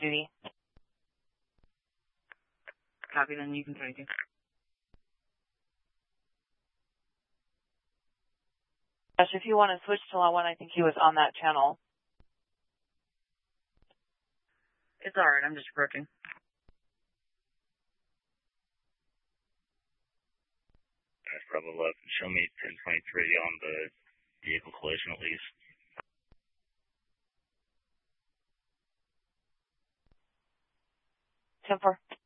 duty. Copy, then you can 22. Gosh, if you want to switch to line 1, I think he was on that channel. It's alright, I'm just approaching. That's Bravo 11. Show me 1023 on the vehicle collision at least. 10-4.